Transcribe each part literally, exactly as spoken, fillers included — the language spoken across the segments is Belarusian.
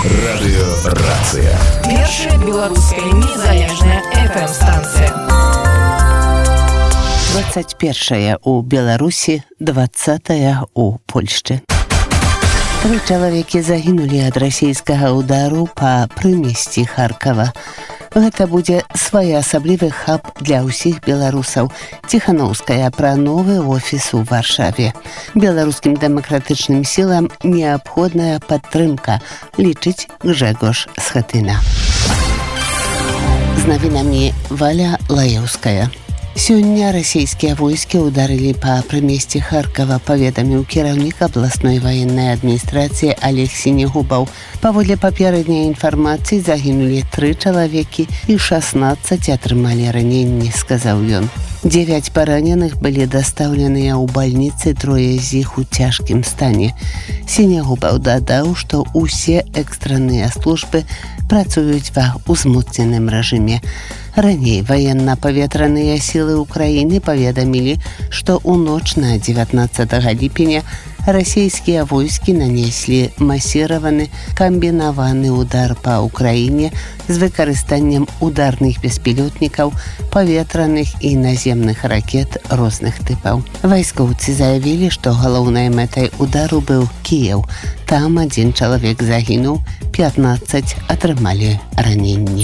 Радыёрацыя. Першая беларуская незалежная эф эм-станцыя. двадцать першае ў Беларусі, двадцатае ў Польшчы. Тры чалавекі загінулі ад расійскага ўдару па прымесці Харкава. Гэта будзе своеасаблівы хаб для ўсіх беларусаў. Ціхановская пра новы офіс у Варшаве. Беларускім дэмакратычным сілам неабходная падтрымка, лічыць Гжэгош Схатына. З навінамі Валя Лаеўская. Сёння расійскія войскі ударылі па прымесці Харкава, паведаміў кіраўнік абласной ваеннай адміністрацыі Олег Сінегубаў. Паводле папярэдняй інфармацыі загінулі тры чалавекі і шаснаццаць атрымалі раненні, сказаў ён. Дзевяць параненых былі дастаўленыя ў бальніцы, трое з іх у цяжкім стане. Сінегубаў дадаў, што ўсе экстранныя службы працуюць ва ўзмоцненым рэжыме. Раней ваенна-паветраныя сілы Украіны паведамілі, што ў ноч на дзевятнаццатага ліпеня расійскія войскі нанеслі масіраваны камбінаваны ўдар па Украіне з выкарыстаннем ударных беспілётнікаў, паветраных і наземных ракет розных тыпаў. Вайскоўцы заявілі, што галоўнай мэтай удару быў Кіеў. Там адзін чалавек загінуў, пятнаццаць атрымалі раненні.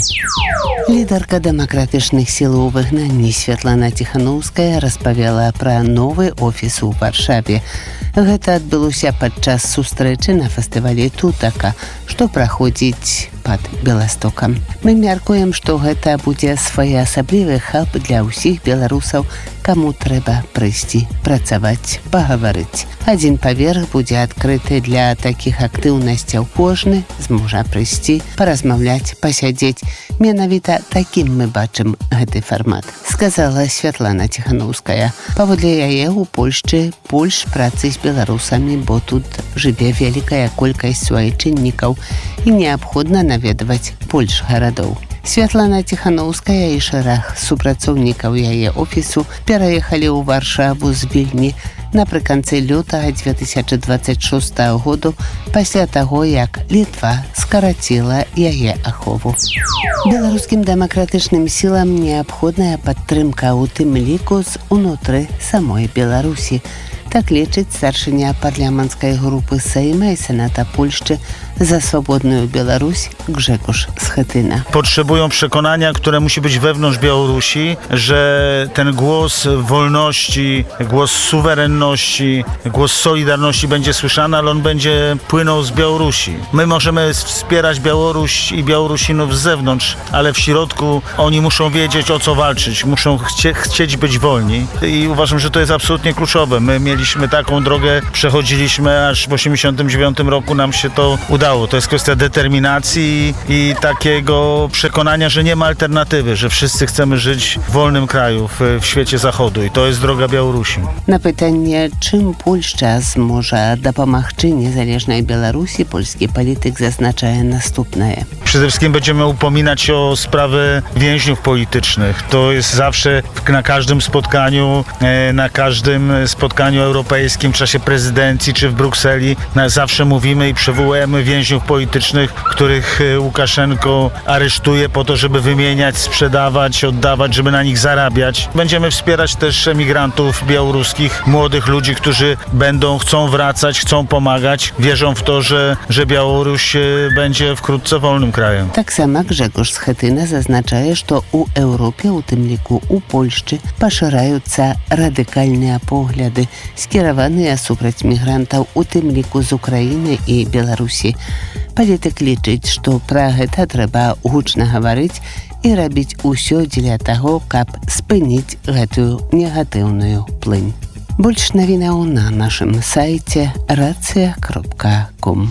Лідарка дэмакратычных сіл у выгнанні Святлана Ціхановская распавяла пра новы офіс у Варшаве. Гэта адбылося падчас сустрэчы на фестывалі Тутака, што праходзіць пад Беластокам. Мы мяркуем, што гэта будзе своеасаблівы хаб для ўсіх беларусаў, каму трэба прыйсці, працаваць, пагаварыць. Адзін паверх будзе адкрыты для такіх актыўнасцяў. Кожны зможа прыйсці, паразмаўляць, пасядзець. Менавіта такім мы бачым гэты фармат, сказала Святлана Ціхановская. Паводле яе ў Польшчы больш працы з беларусамі, бо тут жыве вялікая колькасць суайчыннікаў і неабходна наведваць больш гарадоў. Святлана Ціхановская і шэраг супрацоўнікаў яе офісу пераехалі ў Варшаву з Вільні напрыканцы лютага дзве тысячы дваццаць шостага году, пасля таго, як Літва скараціла яе ахову. Беларускім дэмакратычным сілам неабходная падтрымка, у тым ліку з унутры самой Беларусі. Так лічыць старшыня парламенцкай групы Сейма i Senata Polszczy za swobodną Białoruś Grzegorz Schetyna. Potrzebują przekonania, które musi być wewnątrz Białorusi, że ten głos wolności, głos suwerenności, głos solidarności będzie słyszany, ale on będzie płynął z Białorusi. My możemy wspierać Białoruś i Białorusinów z zewnątrz, ale w środku oni muszą wiedzieć, o co walczyć, muszą chcie, chcieć być wolni i uważam, że to jest absolutnie kluczowe. My mieliśmy taką drogę, przechodziliśmy, aż w osiemdziesiątym dziewiątym roku nam się to udało. To jest kwestia determinacji i takiego przekonania, że nie ma alternatywy, że wszyscy chcemy żyć w wolnym kraju, w, w świecie zachodu i to jest droga Białorusi. Na pytanie, czym Polska zmoże dopomagać niezależnej Białorusi, polski polityk zaznacza następne. Przede wszystkim będziemy upominać się o sprawy więźniów politycznych. To jest zawsze na każdym spotkaniu, na każdym spotkaniu europejskim, w czasie prezydencji czy w Brukseli, zawsze mówimy i przywołujemy więźniów politycznych, których Łukaszenko aresztuje po to, żeby wymieniać, sprzedawać, oddawać, żeby na nich zarabiać. Będziemy wspierać też emigrantów białoruskich, młodych ludzi, którzy będą, chcą wracać, chcą pomagać, wierzą w to, że, że Białoruś będzie wkrótce wolnym krajem. Tak samo Grzegorz Schetyna zaznacza, że u Europie, u tym liku u Polszczy, poszerzające radykalne poglądy skierowane suprać migrantów, u tym liku z Ukrainy i Białorusi. Палітык лічыць, што пра гэта трэба гучна гаварыць і рабіць усё дзеля таго, каб спыніць гэтую негатыўную плынь. Больш навінаў на нашым сайце рацыя кропка ком.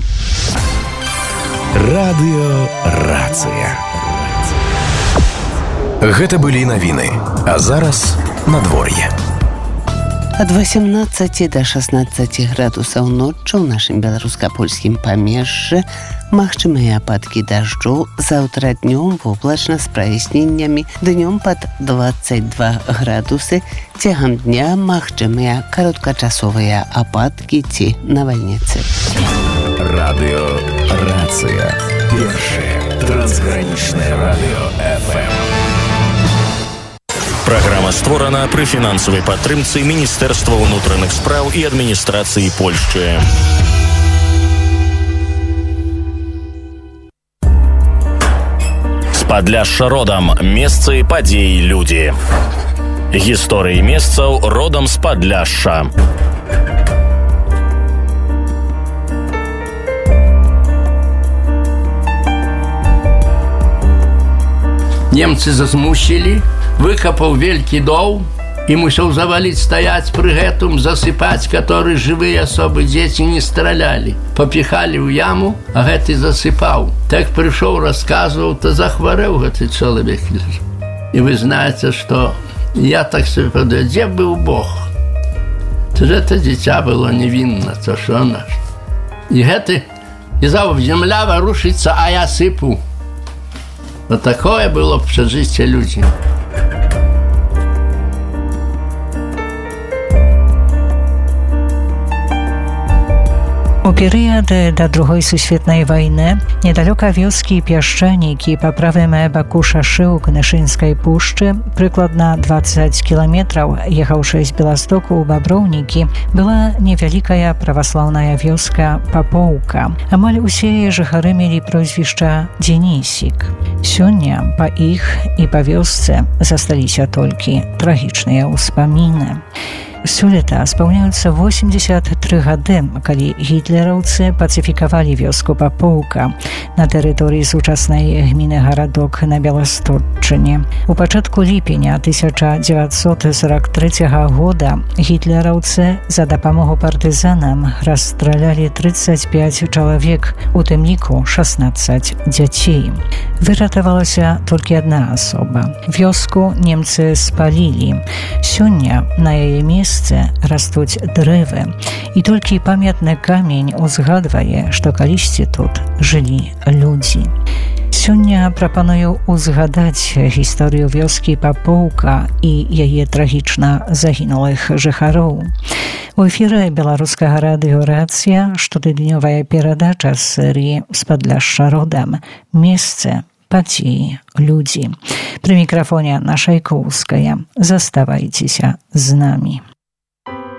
Радыёрацыя. Гэта былі навіны, а зараз надвор'е. Ад восемнадцаці да шаснаццаці градусаў ноччу ў нашым беларуска-польскім памежжы магчымыя ападкі дажджу, заўтра днём воблачна з праясненнямі, днём пад дваццаць два градусы, цягам дня магчымыя кароткачасовыя ападкі ці навальніцы. Радыёрацыя. станцыя. Першае трансгранічнае радыё эф эм. Праграма створана пры фінансавай падтрымцы Міністэрства ўнутраных спраў і адміністрацыі Польшчы. З Падляшша родам. Месцы, падзеі, людзі. Гісторыі месцаў родам з Падляшша. Немцы зазмусілі, выкапаў вялікі дол і мусіў заваліць стаяць пры гэтым, засыпаць, каторы жывыя асобы дзеці не стралялі. Папіхалі ў яму, а гэты засыпаў. Так прыйшоў, расказваў, то захварэў гэты чалавек. І вы знаеце, што я так себе подаю, дзе быў Бог? То ж гэта дзіця было невінна, то што наш. І гэты, і заў, земля варушыцца, а я сыпу. Вот такое было прожитие людей. У перыяд да другой сусветнай вайны недалёка вёскі Пясчанікі па правым баку шашы ў Кнышынскай пушчы, прыкладна дваццаць кіламетраў, ехаўшы з Беластоку ў Баброўнікі, была невялікая праваслаўная вёска Папоўка. Амаль усе жыхары мелі прозвішча Дзенісік. Сёння па іх і па вёсцы засталіся толькі трагічныя ўспаміны. Сёлета спаўняюцца восемьдесят три гады, калі гітлераўцы пацыфікавалі вёску Папоўка на тэрыторыі сучаснай гміны Гарадок на Беластотчыне. У пачатку ліпеня тысяча дзевяцьсот сорок трэцяга года гітлераўцы за дапамогу партызанам расстралялі тридцать пять чалавек, у тым ліку шестнадцать дзяцей. Выратавалася толькі адна асоба. Вёску немцы спалілі. Сёння на яе месцы растуць дрэвы, і толькі памятны камень узгадвае, што калісьці тут жылі людзі. Сёння прапаную узгадаць гісторыю вёскі Папоўка і яе трагічна загінулых жыхароў. У эфіры беларускага радыё «Рацыя» штотыднёвая перадача з серыі «З Падляшша родам. Месцы, падзеі, людзі». Пры мікрафоне Анна Шайкоўская. Заставайцеся з намі.